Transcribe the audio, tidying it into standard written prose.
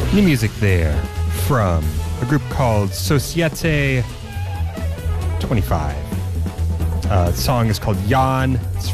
New music there from a group called Societe 25. The song is called Jan. It's